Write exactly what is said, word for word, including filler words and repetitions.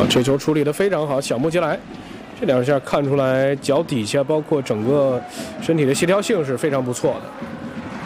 啊，这球处理得非常好，小木吉来，这两下看出来脚底下包括整个身体的协调性是非常不错的。